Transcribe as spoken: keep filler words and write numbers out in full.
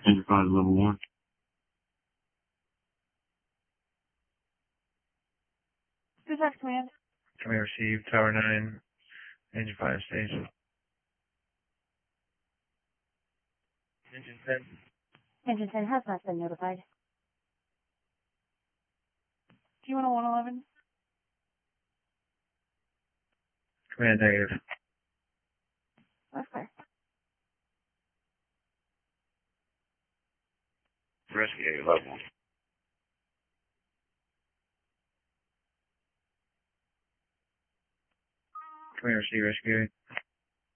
Engine five level one. Dispatch command. Command received, Tower nine, engine five station. Engine ten. Engine ten has not been notified. T one oh one eleven. Command negative. That's clear. Rescue level. Command received, rescue.